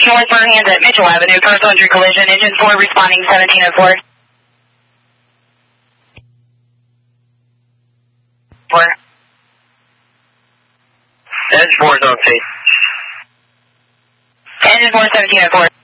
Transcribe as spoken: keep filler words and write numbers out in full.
Northburn hands at Mitchell Avenue, personal injury collision, engine four responding seventeen oh four. Four. Engine four is on scene. Engine four seventeen oh four.